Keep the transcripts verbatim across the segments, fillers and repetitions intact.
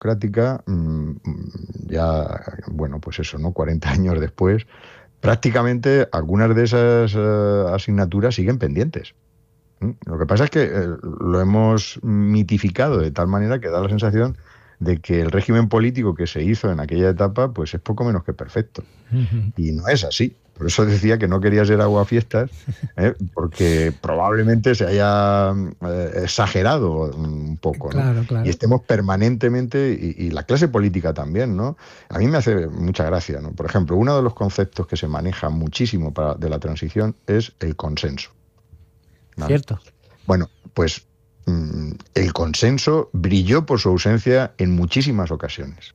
democrática, ya, bueno, pues eso, ¿no? cuarenta años después, prácticamente algunas de esas uh, asignaturas siguen pendientes. ¿Mm? Lo que pasa es que eh, lo hemos mitificado de tal manera que da la sensación de que el régimen político que se hizo en aquella etapa pues es poco menos que perfecto. Uh-huh. Y no es así. Por eso decía que no quería ser aguafiestas, ¿eh? Porque probablemente se haya eh, exagerado un poco, ¿no? Claro, claro. Y estemos permanentemente, y, y la clase política también, ¿no? A mí me hace mucha gracia, ¿no? Por ejemplo, uno de los conceptos que se maneja muchísimo para, de la transición es el consenso, ¿vale? Cierto. Bueno, pues mmm, el consenso brilló por su ausencia en muchísimas ocasiones.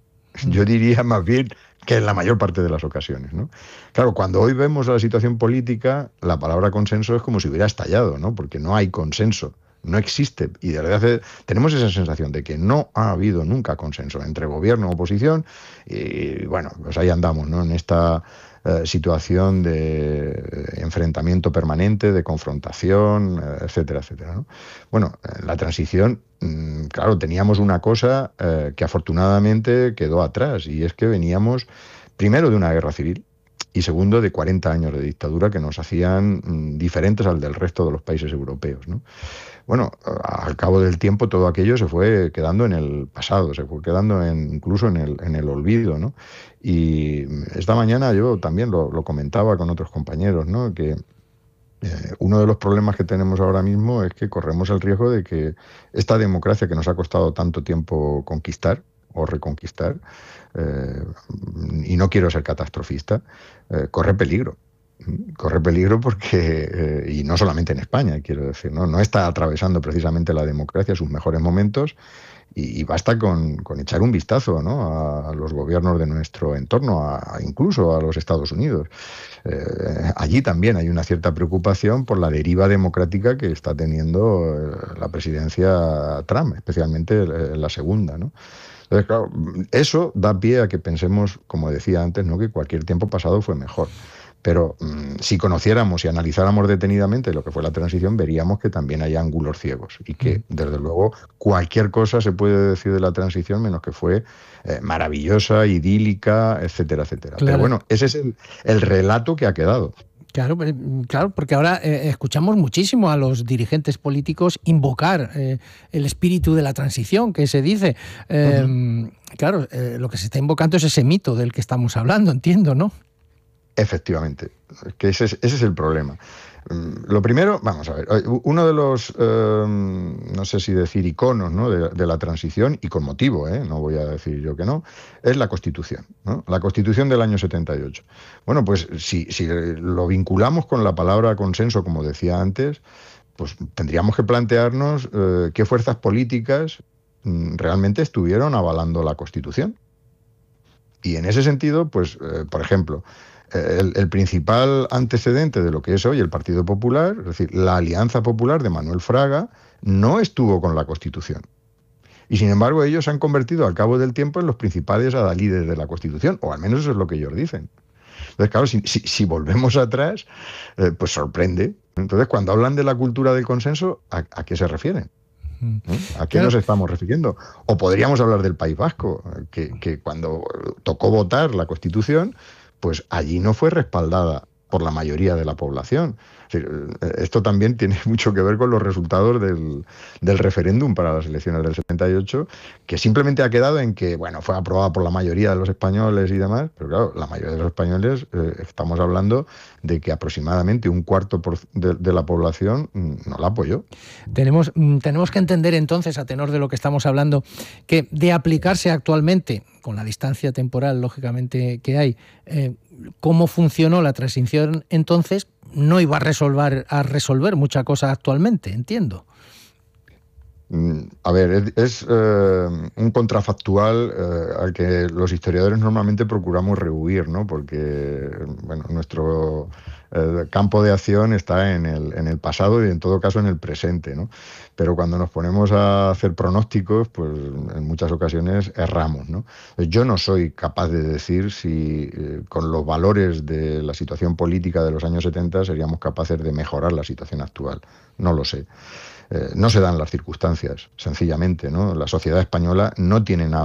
Yo diría más bien que en la mayor parte de las ocasiones, ¿no? Claro, cuando hoy vemos la situación política, la palabra consenso es como si hubiera estallado, ¿no? Porque no hay consenso, no existe. Y desde hace, tenemos esa sensación de que no ha habido nunca consenso entre gobierno y oposición. Y bueno, pues ahí andamos, ¿no? En esta eh, situación de enfrentamiento permanente, de confrontación, eh, etcétera, etcétera, ¿no? Bueno, en la transición, claro, teníamos una cosa eh, que afortunadamente quedó atrás, y es que veníamos primero de una guerra civil y segundo de cuarenta años de dictadura que nos hacían mm, diferentes al del resto de los países europeos, ¿no? Bueno, al cabo del tiempo todo aquello se fue quedando en el pasado, se fue quedando en, incluso en el, en el olvido, ¿no? Y esta mañana yo también lo, lo comentaba con otros compañeros, ¿no? Que Eh, uno de los problemas que tenemos ahora mismo es que corremos el riesgo de que esta democracia que nos ha costado tanto tiempo conquistar o reconquistar, eh, y no quiero ser catastrofista, eh, corre peligro. Corre peligro porque, eh, y no solamente en España, quiero decir, ¿no? No está atravesando precisamente la democracia sus mejores momentos. Y, y basta con, con echar un vistazo, ¿no? a, a los gobiernos de nuestro entorno, a, a incluso a los Estados Unidos. Eh, allí también hay una cierta preocupación por la deriva democrática que está teniendo eh, la presidencia Trump, especialmente eh, la segunda, ¿no? Entonces, claro, eso da pie a que pensemos, como decía antes, ¿no? que cualquier tiempo pasado fue mejor. Pero mmm, si conociéramos y analizáramos detenidamente lo que fue la transición, veríamos que también hay ángulos ciegos y que, desde luego, cualquier cosa se puede decir de la transición menos que fue eh, maravillosa, idílica, etcétera, etcétera. Claro. Pero bueno, ese es el, el relato que ha quedado. Claro, claro, porque ahora eh, escuchamos muchísimo a los dirigentes políticos invocar eh, el espíritu de la transición, que se dice. Eh, uh-huh. Claro, eh, lo que se está invocando es ese mito del que estamos hablando, entiendo, ¿no? Efectivamente, que ese es, ese es el problema. Lo primero, vamos a ver, uno de los, eh, no sé si decir iconos, ¿no? de, de la transición, y con motivo, ¿eh? no voy a decir yo que no, es la Constitución, ¿no? La Constitución del año setenta y ocho. Bueno, pues si, si lo vinculamos con la palabra consenso, como decía antes, pues tendríamos que plantearnos eh, qué fuerzas políticas mm, realmente estuvieron avalando la Constitución. Y en ese sentido, pues, eh, por ejemplo, El, el principal antecedente de lo que es hoy el Partido Popular, es decir, la Alianza Popular de Manuel Fraga, no estuvo con la Constitución. Y sin embargo ellos se han convertido al cabo del tiempo en los principales adalides de la Constitución, o al menos eso es lo que ellos dicen. Entonces, claro, si, si, si volvemos atrás, eh, pues sorprende. Entonces, cuando hablan de la cultura del consenso, ¿a, a qué se refieren? ¿no? ¿A qué claro. nos estamos refiriendo? O podríamos hablar del País Vasco, que, que cuando tocó votar la Constitución, pues allí no fue respaldada por la mayoría de la población. Es decir, esto también tiene mucho que ver con los resultados del, del referéndum para las elecciones del setenta y ocho, que simplemente ha quedado en que, bueno, fue aprobada por la mayoría de los españoles y demás, pero claro, la mayoría de los españoles, eh, estamos hablando de que aproximadamente un cuarto por de, de la población no la apoyó. Tenemos, tenemos que entender entonces, a tenor de lo que estamos hablando, que de aplicarse actualmente, con la distancia temporal, lógicamente, que hay, eh, cómo funcionó la transición entonces, no iba a resolver, a resolver mucha cosa actualmente, entiendo. A ver, es, es eh, un contrafactual eh, al que los historiadores normalmente procuramos rehuir, ¿no? Porque, bueno, nuestro el campo de acción está en el, en el pasado y en todo caso en el presente, ¿no? Pero cuando nos ponemos a hacer pronósticos, pues en muchas ocasiones erramos, ¿no? Yo no soy capaz de decir si eh, con los valores de la situación política de los años setenta seríamos capaces de mejorar la situación actual. No lo sé. Eh, no se dan las circunstancias, sencillamente, ¿no? La sociedad española no tiene nada